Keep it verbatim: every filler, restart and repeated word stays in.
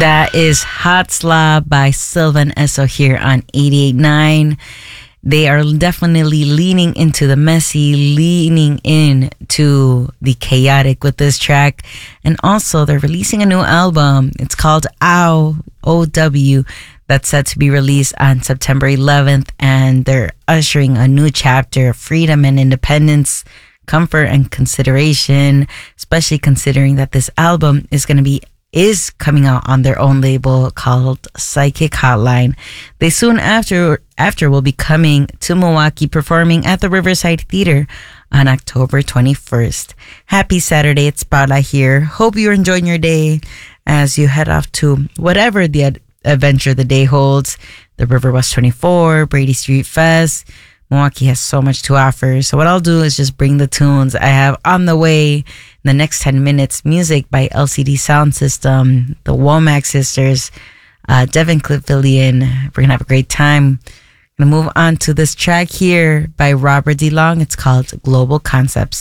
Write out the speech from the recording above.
That is Hot Slob by Sylvan Esso here on eighty-eight point nine. They are definitely leaning into the messy, leaning into the chaotic with this track. And also, they're releasing a new album. It's called Ow, O W. That's set to be released on September eleventh. And they're ushering a new chapter of freedom and independence, comfort and consideration, especially considering that this album is going to be is coming out on their own label called Psychic Hotline. They soon after after will be coming to Milwaukee, performing at the Riverside Theater on October twenty-first. Happy Saturday, it's Paula here. Hope you're enjoying your day as you head off to whatever the ad- adventure the day holds. The River West twenty-four, Brady Street Fest. Milwaukee has so much to offer. So what I'll do is just bring the tunes I have on the way in the next ten minutes. Music by L C D Sound System, the Womack Sisters, uh, Devin Clifvillian. We're going to have a great time. I'm going to move on to this track here by Robert DeLong. It's called Global Concepts.